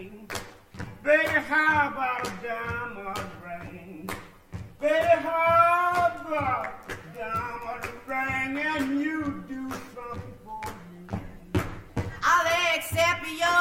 ring? Baby, how about a diamond ring? Baby, how about a diamond ring? And you do something for me. I'll accept your